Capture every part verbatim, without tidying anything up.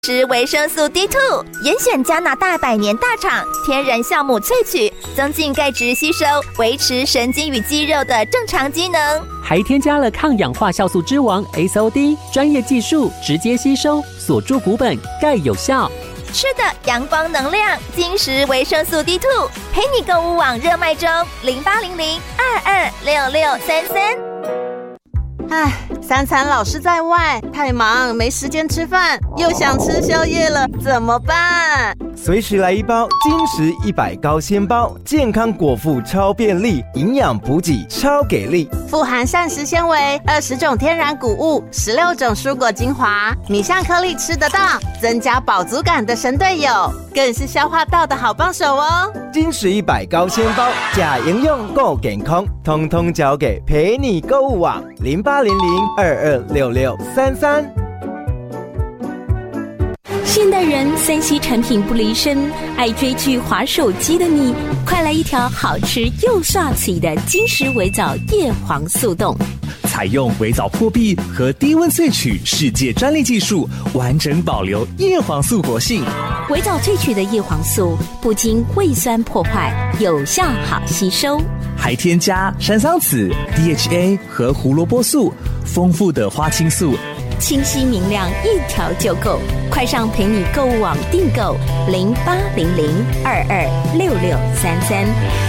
是维生素 D 二， 严选加拿大百年大厂天然酵母萃取，增进钙质吸收，维持神经与肌肉的正常机能。 还添加了抗氧化酵素之王 S O D， 专业技术直接吸收，锁住骨本，钙有效。 吃的阳光能量，精实维生素 D 二， 陪你购物网热卖中，零八零零二二六六三三。 唉，三餐老是在外，太忙没时间吃饭，又想吃宵夜了，怎么办？ 随时来一包金石一百高纤包，健康果腹超便利，营养补给超给力， 富含膳食纤维，二十种天然谷物，十六种蔬果精华，米香颗粒吃得到，增加饱足感的神队友，更是消化道的好帮手哦。 金石一百高纤包，假营养够健康，通通交给陪你购物网零八零零二二六六三三。 现代人三 C 产品不离身，爱追剧滑手机的你，快来一条好吃又刷嘴的金石微藻叶黄素冻。 采用微藻破壁和低温萃取世界专利技术，完整保留叶黄素活性。 微藻萃取的叶黄素不经胃酸破坏，有效好吸收， 还添加山桑子、D H A 和胡萝卜素，丰富的花青素， 清晰明亮，一条就够。快上陪你购物网订购零八零零二二六六三三。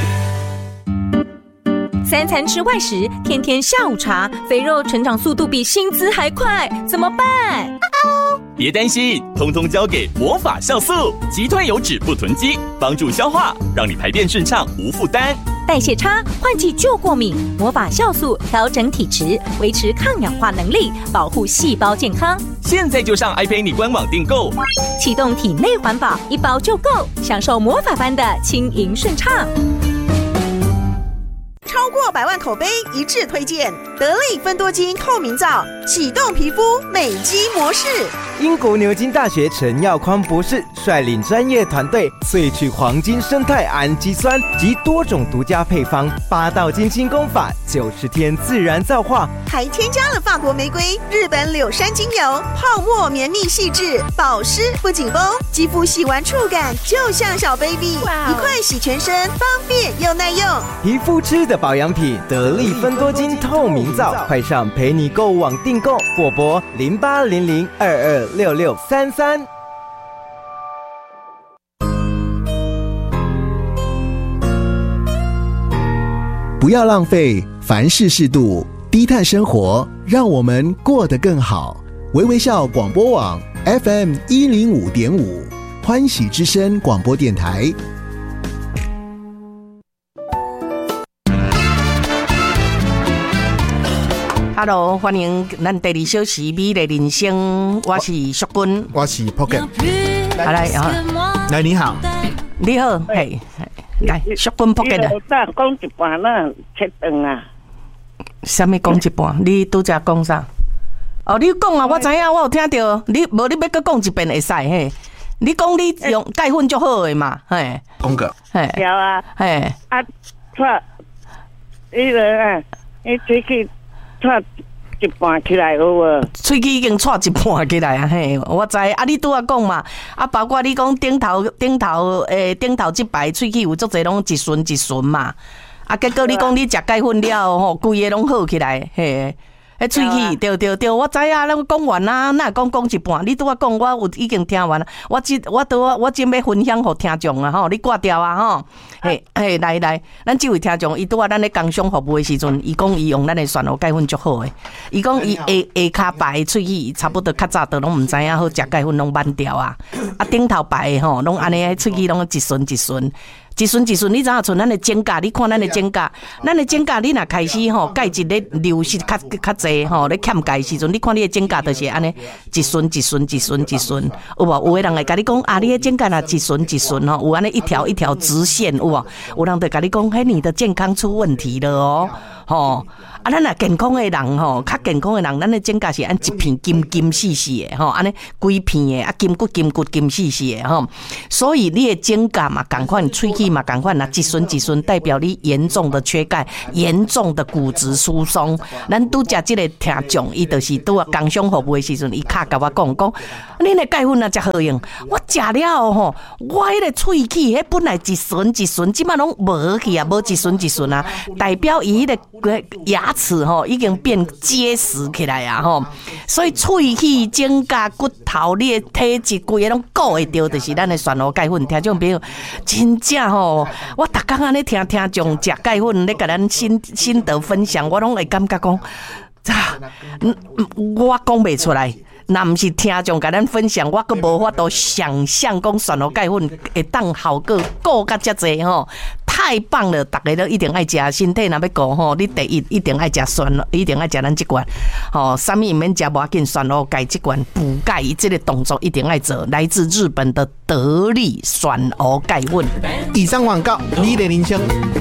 三餐吃外食，天天下午茶，肥肉成长速度比薪资还快，怎么办？ 别担心，通通交给魔法酵素，击退油脂不囤积，帮助消化，让你排便顺畅无负担。 代谢差，换季就过敏，魔法酵素调整体质，维持抗氧化能力，保护细胞健康。 现在就上 iPay 官网订购， 启动体内环保，一包就够，享受魔法般的轻盈顺畅。 超过百万口碑一致推荐得力芬多精透明皂，启动皮肤美肌模式。 英国牛津大学陈耀匡博士率领专业团队萃取黄金生态氨基酸及多种独家配方，八道金清功法，九十天自然皂化， 还添加了法国玫瑰、日本柳杉精油，泡沫绵密细致，保湿不紧绷，肌肤洗完触感就像小 baby， 一块洗全身，方便又耐用。 皮肤吃的保养品，得力芬多精透明皂，快上陪你购物网订购，或拨零八零零二二六六三三。 不要浪费，凡事适度，低碳生活，让我们过得更好。微微笑广播网 F M 一零五点五，欢喜之声广播电台。 Hello， 欢迎咱第二小时美丽人生，我是淑君， 我是 Pocket。 好来，好， 来你好， 你好，嘿，来淑君 Pocket 啊。 我讲一半啦，切断啊。 什么讲一半？你拄则讲啥？哦，你讲啊，我知影，我有听到。你无你要搁讲一遍会使嘿？你讲你用钙粉就好诶嘛，嘿。 讲个。 嘿。 有啊。 嘿。 啊，错，迄个啊，你出去。串一半起来有无？ 喙齿已经串一半起来啊！嘿，我知啊，你拄仔讲嘛，啊，包括你讲顶头顶头诶，顶头即排喙齿有足侪拢一顺一顺嘛，啊，结果你讲你食钙粉了吼，规个拢好起来，嘿。迄喙齿，对对对，我知啊，咱讲完啊，哪讲讲一半？你拄仔讲，我有已经听完了。我即我拄我即要分享互听众啊，吼，你挂掉啊，吼，嘿，嘿，来来，咱即位听众，伊拄仔咱咧工商服务的时阵，伊讲伊用咱的蒜头钙粉足好诶。伊讲伊下下骹排喙齿，差不多较早都拢毋知影好食钙粉拢慢掉啊，啊顶头排吼，拢安尼喙齿拢一顺一顺。一顺一顺，你知影像咱的肩胛，你看咱的肩胛，咱的肩胛，你若开始吼钙质咧流失较较济吼，咧欠钙时阵，你看你的肩胛就是安尼一顺一顺一顺一顺，有无？有的人会甲你讲啊，你的肩胛若一顺一顺吼，有安尼一条一条直线，有无？有人就甲你讲，嘿，你的健康出问题了哦，吼啊，咱若健康的人吼，较健康的人，咱的指甲是按一片金金细细的吼，安尼规片的啊，金骨金骨金细细的吼。所以你的指甲嘛，赶快喙齿嘛，赶快那一顺一顺，代表你严重的缺钙，严重的骨质疏松。咱拄食这个听众，伊就是拄啊工商服务的时阵，伊卡甲我讲讲，恁的钙粉啊，真好用。我食了吼，我迄个喙齿，迄本来一顺一顺，即摆拢无去啊，无一顺一顺啊，代表伊迄个牙齿吼已经变结实起来啊吼。所以喙齿、指甲、骨头，你的体质规个拢顾会着，就是咱的选罗钙粉。听众朋友，真正吼，我逐工安尼听听众食钙粉，咧甲咱心心得分享，我拢会感觉讲，啊，我讲袂出来。那毋是听众甲咱分享，我阁无法度想象讲选罗钙粉会当效果顾甲遮济吼，太棒了！大家都一定爱食，身体若要顾吼，你第一一定爱食选，一定爱食咱即罐吼，啥物毋免食无要紧，选罗钙即罐补钙，伊即个动作一定爱做。来自日本的得力选罗钙粉。 以上广告，你的铃声。